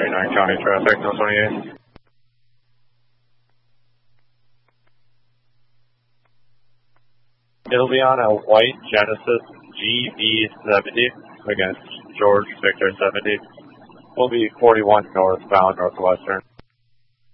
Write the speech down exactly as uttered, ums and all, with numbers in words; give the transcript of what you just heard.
forty-nine County traffic, no twenty-eight. It'll be on a white Genesis G B seventy against George Victor seventy. Will be forty-one northbound northwestern.